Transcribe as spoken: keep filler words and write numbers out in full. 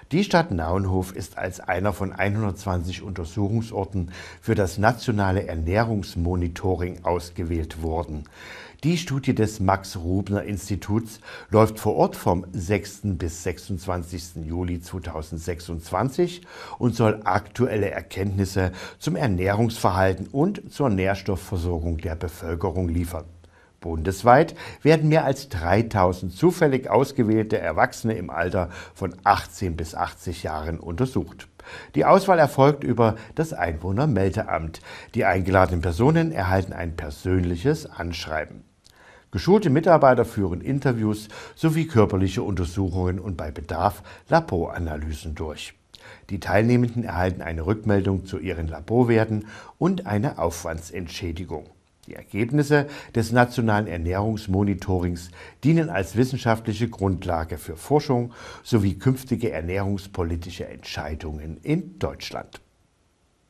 Die Stadt Naunhof ist als einer von hundertzwanzig Untersuchungsorten für das nationale Ernährungsmonitoring ausgewählt worden. Die Studie des Max-Rubner-Instituts läuft vor Ort vom sechsten bis sechsundzwanzigsten Juli zweitausendsechsundzwanzig und soll aktuelle Erkenntnisse zum Ernährungsverhalten und zur Nährstoffversorgung der Bevölkerung liefern. Bundesweit werden mehr als dreitausend zufällig ausgewählte Erwachsene im Alter von achtzehn bis achtzig Jahren untersucht. Die Auswahl erfolgt über das Einwohnermeldeamt. Die eingeladenen Personen erhalten ein persönliches Anschreiben. Geschulte Mitarbeiter führen Interviews sowie körperliche Untersuchungen und bei Bedarf Laboranalysen durch. Die Teilnehmenden erhalten eine Rückmeldung zu ihren Laborwerten und eine Aufwandsentschädigung. Die Ergebnisse des nationalen Ernährungsmonitorings dienen als wissenschaftliche Grundlage für Forschung sowie künftige ernährungspolitische Entscheidungen in Deutschland.